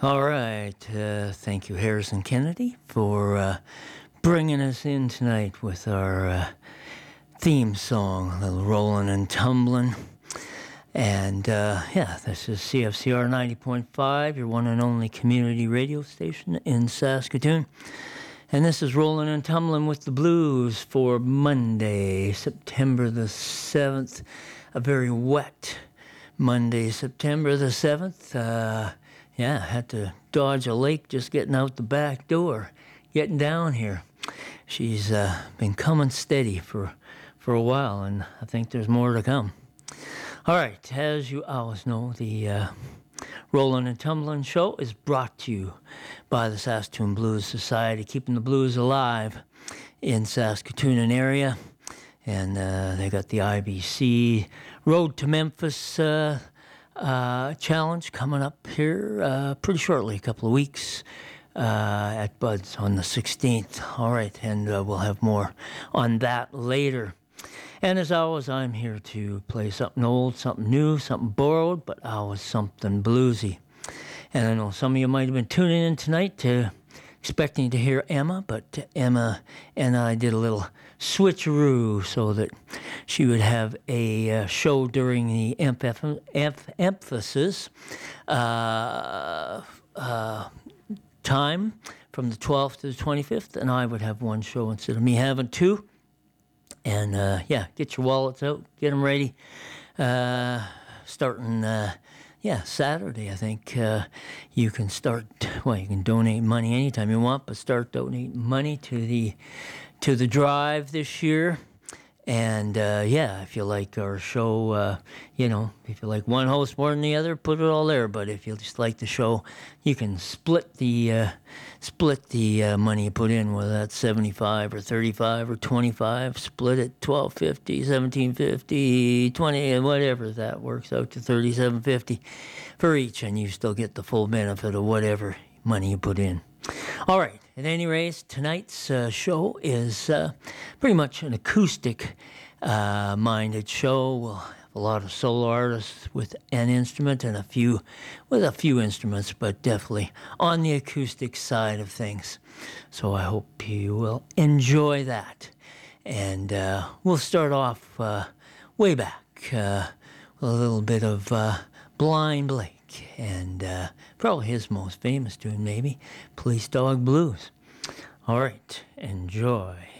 All right. Thank you, Harrison Kennedy, for bringing us in tonight with our theme song, a little Rolling and Tumbling. And this is CFCR 90.5, your one and only community radio station in Saskatoon. And this is Rolling and Tumbling with the Blues for Monday, September the 7th. A very wet Monday, September the 7th. Had to dodge a lake just getting out the back door, getting down here. She's been coming steady for a while, and I think there's more to come. All right, as you always know, the Rollin' and Tumblin' show is brought to you by the Saskatoon Blues Society, keeping the blues alive in Saskatoon and area. And they got the IBC Road to Memphis challenge coming up here pretty shortly, a couple of weeks at Bud's on the 16th. All right, and we'll have more on that later. And as always, I'm here to play something old, something new, something borrowed, but always something bluesy. And I know some of you might have been tuning in tonight expecting to hear Emma, but Emma and I did a little switcheroo so that she would have a show during the emphasis time from the 12th to the 25th, and I would have one show instead of me having two. And get your wallets out, get them ready. Starting Saturday, I think you can start. Well, you can donate money anytime you want, but start donating money to the drive this year. And if you like our show, if you like one host more than the other, put it all there. But if you just like the show, you can split the money you put in, whether that's 75 or 35 or 25. Split it $12.50, $17.50, $20, whatever that works out to $37.50 for each, and you still get the full benefit of whatever money you put in. All right. At any rate, tonight's show is pretty much an acoustic-minded show. We'll have a lot of solo artists with an instrument and a few instruments, but definitely on the acoustic side of things. So I hope you will enjoy that. And we'll start off way back with a little bit of Blind Blake. And probably his most famous tune, maybe, Police Dog Blues. All right, enjoy.